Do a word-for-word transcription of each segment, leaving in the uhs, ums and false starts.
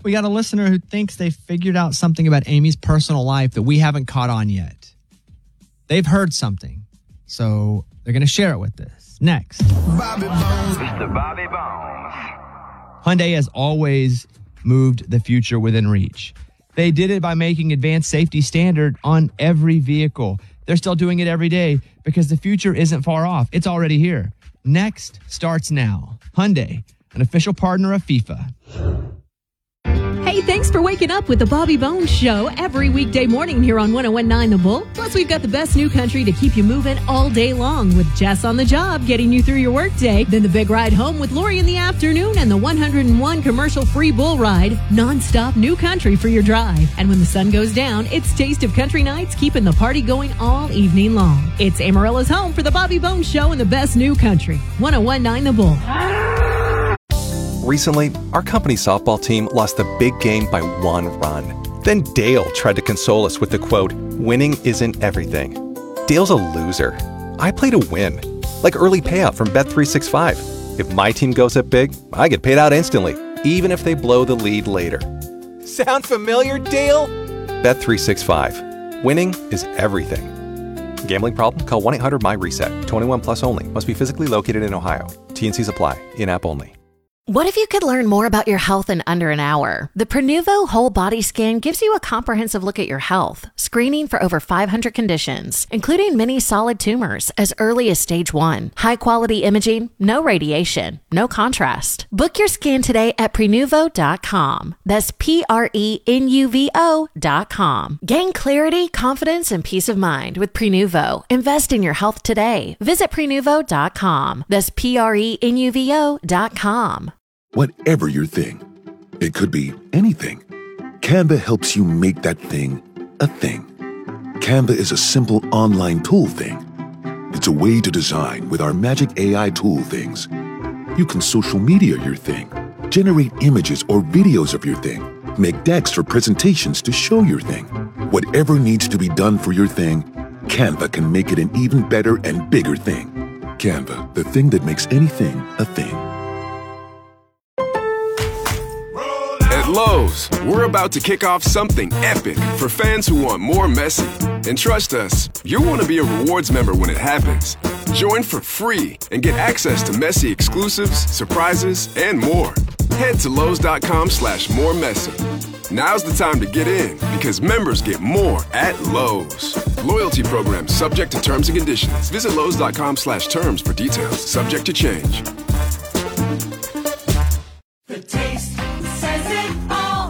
We got a listener who thinks they figured out something about Amy's personal life that we haven't caught on yet. They've heard something, so they're going to share it with us. Next. Bobby Bones. Mister Bobby Bones. Hyundai has always moved the future within reach. They did it by making advanced safety standard on every vehicle. They're still doing it every day because the future isn't far off. It's already here. Next starts now. Hyundai, an official partner of FIFA. Hey, thanks for waking up with the Bobby Bones Show every weekday morning here on one oh one point nine The Bull. Plus, we've got the best new country to keep you moving all day long with Jess on the job, getting you through your workday. Then the big ride home with Lori in the afternoon and the one oh one commercial-free bull ride. Non-stop new country for your drive. And when the sun goes down, it's Taste of Country Nights, keeping the party going all evening long. It's Amarella's home for the Bobby Bones Show and the best new country. one oh one point nine The Bull. Recently, our company softball team lost the big game by one run. Then Dale tried to console us with the quote, "Winning isn't everything." Dale's a loser. I play to win. Like early payout from Bet three sixty-five. If my team goes up big, I get paid out instantly, even if they blow the lead later. Sound familiar, Dale? Bet three sixty-five. Winning is everything. Gambling problem? Call one eight hundred M Y reset. twenty-one plus only. Must be physically located in Ohio. T N Cs apply. In-app only. What if you could learn more about your health in under an hour? The Prenuvo Whole Body Scan gives you a comprehensive look at your health, screening for over five hundred conditions, including many solid tumors as early as stage one. High-quality imaging, no radiation, no contrast. Book your scan today at Prenuvo dot com. That's P R E N U V O dot com. Gain clarity, confidence, and peace of mind with Prenuvo. Invest in your health today. Visit Prenuvo dot com. That's P R E N U V O dot com. Whatever your thing, it could be anything. Canva helps you make that thing a thing. Canva is a simple online tool thing. It's a way to design with our magic A I tool things. You can social media your thing, generate images or videos of your thing, make decks or presentations to show your thing. Whatever needs to be done for your thing, Canva can make it an even better and bigger thing. Canva, the thing that makes anything a thing. At Lowe's, we're about to kick off something epic for fans who want more Messi. And trust us, you'll want to be a rewards member when it happens. Join for free and get access to Messi exclusives, surprises, and more. Head to Lowe's.com slash more Messi. Now's the time to get in because members get more at Lowe's. Loyalty program subject to terms and conditions. Visit Lowe's.com slash terms for details. Subject to change. The taste says it all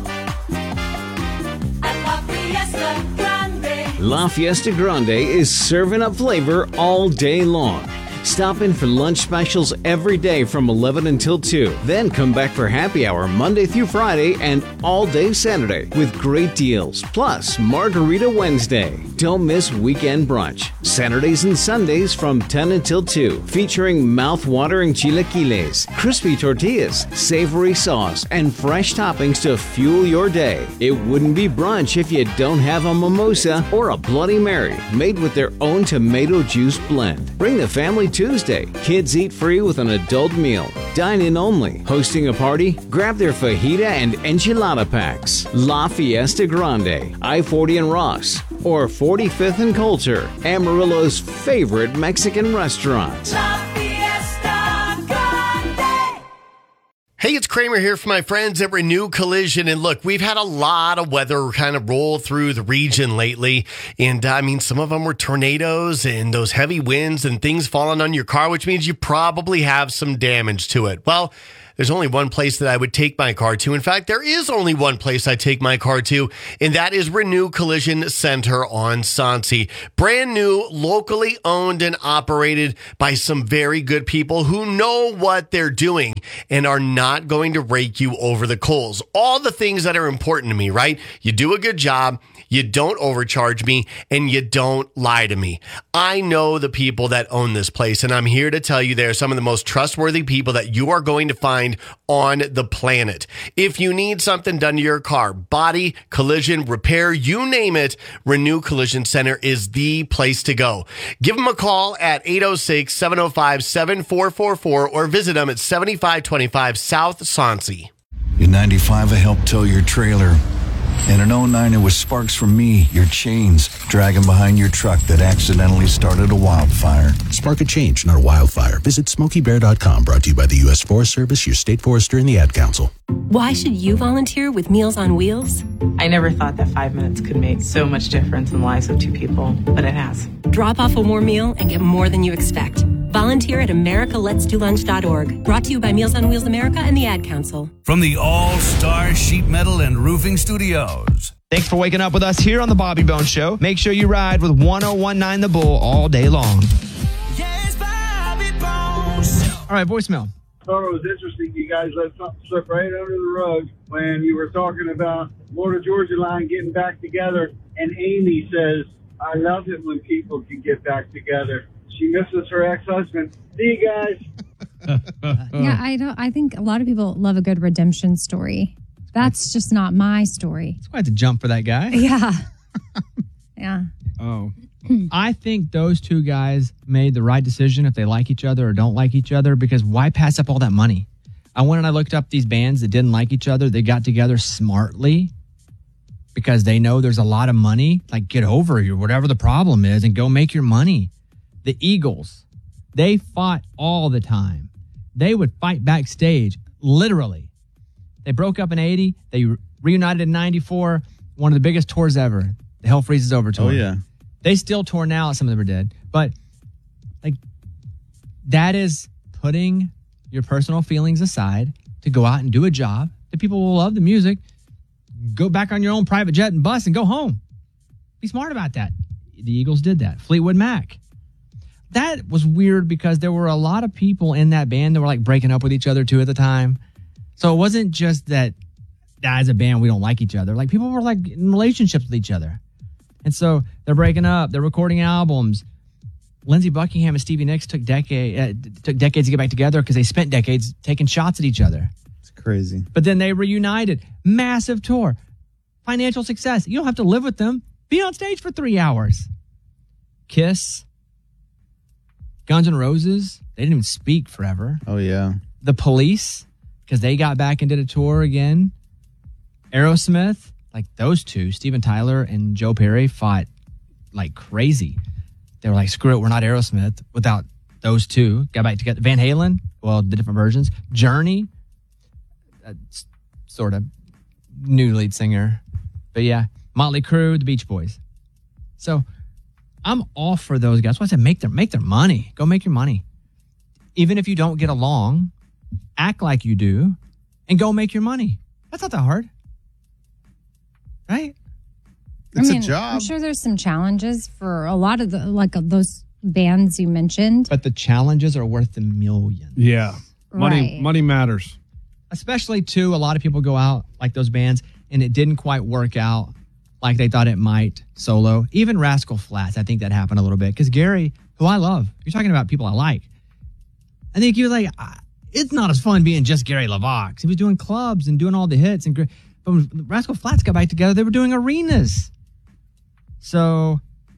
at La Fiesta Grande. La Fiesta Grande is serving up flavor all day long. Stop in for lunch specials every day from eleven until two. Then come back for happy hour Monday through Friday and all day Saturday with great deals. Plus, Margarita Wednesday. Don't miss weekend brunch. Saturdays and Sundays from ten until two. Featuring mouth-watering chilaquiles, crispy tortillas, savory sauce, and fresh toppings to fuel your day. It wouldn't be brunch if you don't have a mimosa or a Bloody Mary made with their own tomato juice blend. Bring the family Tuesday. Kids eat free with an adult meal. Dine in only. Hosting a party? Grab their fajita and enchilada packs. La Fiesta Grande, I forty and Ross, or forty-fifth and Coulter, Amarillo's favorite Mexican restaurant. La Fiesta Grande. Hey, it's Kramer here for my friends at Renew Collision. And look, we've had a lot of weather kind of roll through the region lately. And uh, I mean, some of them were tornadoes and those heavy winds and things falling on your car, which means you probably have some damage to it. Well, there's only one place that I would take my car to. In fact, there is only one place I take my car to, and that is Renew Collision Center on Soncy. Brand new, locally owned and operated by some very good people who know what they're doing and are not going to rake you over the coals. All the things that are important to me, right? You do a good job, you don't overcharge me, and you don't lie to me. I know the people that own this place, and I'm here to tell you they're some of the most trustworthy people that you are going to find on the planet. If you need something done to your car, body, collision, repair, you name it, Renew Collision Center is the place to go. Give them a call at eight oh six, seven oh five, seven four four four or visit them at seventy-five twenty-five South Soncy. In ninety-five, I helped tow your trailer. And in oh nine, it was sparks from me, your chains, dragging behind your truck that accidentally started a wildfire. Spark a change, not a wildfire. Visit smokey bear dot com, brought to you by the U S Forest Service, your state forester, and the Ad Council. Why should you volunteer with Meals on Wheels? I never thought that five minutes could make so much difference in the lives of two people, but it has. Drop off a warm meal and get more than you expect. Volunteer at america lets do lunch dot org. Brought to you by Meals on Wheels America and the Ad Council. From the All-Star Sheet Metal and Roofing Studios. Thanks for waking up with us here on the Bobby Bones Show. Make sure you ride with one oh one nine The Bull all day long. Yes, Bobby Bones. All right, voicemail. I thought it was interesting you guys let something slip right under the rug when you were talking about Florida Georgia Line getting back together, and Amy says, I love it when people can get back together. She misses her ex-husband. See you guys. Yeah, I don't. I think a lot of people love a good redemption story. That's just not my story. It's quite a jump for that guy. Yeah. Yeah. Oh. I think those two guys made the right decision if they like each other or don't like each other, because why pass up all that money? I went and I looked up these bands that didn't like each other. They got together smartly because they know there's a lot of money. Like, get over you, whatever the problem is, and go make your money. The Eagles, they fought all the time. They would fight backstage, literally. They broke up in eighty. They reunited in ninety-four. One of the biggest tours ever. The Hell Freezes Over tour. Oh, yeah. They still tour now. Some of them are dead. But, like, that is putting your personal feelings aside to go out and do a job. The people will love the music. Go back on your own private jet and bus and go home. Be smart about that. The Eagles did that. Fleetwood Mac. That was weird because there were a lot of people in that band that were, like, breaking up with each other, too, at the time. So it wasn't just that, as a band, we don't like each other. Like, people were, like, in relationships with each other. And so they're breaking up. They're recording albums. Lindsey Buckingham and Stevie Nicks took, decade, uh, took decades to get back together because they spent decades taking shots at each other. It's crazy. But then they reunited. Massive tour. Financial success. You don't have to live with them. Be on stage for three hours. Kiss. Guns N' Roses. They didn't even speak forever. Oh, yeah. The Police, because they got back and did a tour again. Aerosmith. Like, those two, Steven Tyler and Joe Perry, fought like crazy. They were like, screw it, we're not Aerosmith without those two. Got back together. Van Halen, well, the different versions. Journey, uh, sort of new lead singer. But yeah, Motley Crue, the Beach Boys. So I'm all for those guys. That's why I said make their, make their money. Go make your money. Even if you don't get along, act like you do and go make your money. That's not that hard. Right? It's I mean, a job. I'm sure there's some challenges for a lot of the, like, uh, those bands you mentioned. But the challenges are worth the millions. Yeah. Money Right. money matters. Especially, too, a lot of people go out like those bands and it didn't quite work out like they thought it might solo. Even Rascal Flatts, I think that happened a little bit. Because Gary, who I love, you're talking about people I like. I think he was like, "Ah, it's not as fun being just Gary LaVox. He was doing clubs and doing all the hits. And But when Rascal Flatts got back together, they were doing arenas. So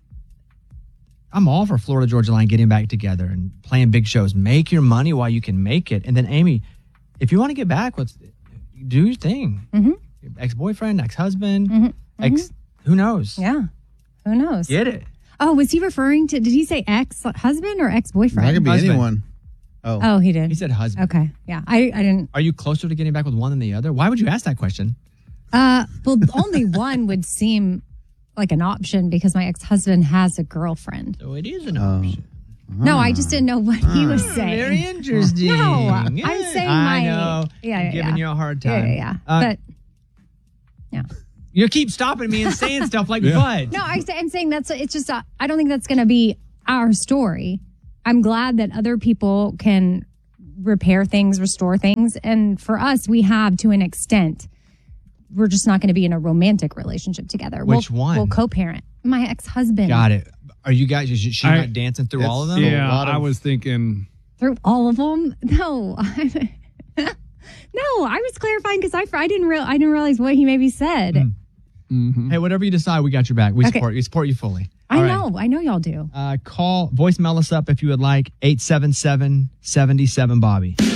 I'm all for Florida Georgia Line getting back together and playing big shows. Make your money while you can make it. And then, Amy, if you want to get back, let's do your thing. Mm-hmm. Ex-boyfriend, ex-husband, Mm-hmm. ex, who knows? Yeah. Who knows? Get it. Oh, was he referring to, did he say ex-husband or ex-boyfriend? That could be Husband. anyone. Oh. Oh, he did. He said husband. Okay. Yeah. I, I didn't. Are you closer to getting back with one than the other? Why would you ask that question? Uh, well, only one would seem like an option because my ex-husband has a girlfriend. So it is an Oh. option. No, I just didn't know what he was saying. Very interesting. No, I'm Yeah. saying I my. know. Yeah, I'm yeah, giving yeah. you a hard Yeah, time. yeah, yeah. Uh, but yeah. You keep stopping me and saying stuff like, Yeah. but. No, I, I'm saying that's, it's just, uh, I don't think that's going to be our story. I'm glad that other people can repair things, restore things. And for us, we have to an extent. We're just not going to be in a romantic relationship together. Which we'll, one? We'll co-parent. My ex-husband. Got it. Are you guys, is she I- not dancing through It's- all of them? Yeah, lot of- I was thinking. Through all of them? No. No, I was clarifying because I, I didn't real I didn't realize what he maybe said. Mm. Mhm. Hey, whatever you decide, we got your back. We Okay. support you. Support you fully. I All right. know. I know y'all do. Uh, call, voicemail us up if you would like, eight seven seven, seven seven, Bobby.